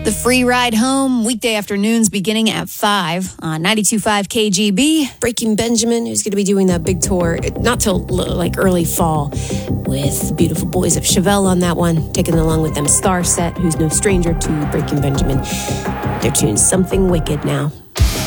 The free ride home, weekday afternoons beginning at 5 on 92.5 KGB. Breaking Benjamin, who's going to be doing that big tour, not till like early fall, with the beautiful boys of Chevelle on that one, taking along with them Starset, who's no stranger to Breaking Benjamin. Their tune's Something Wicked now.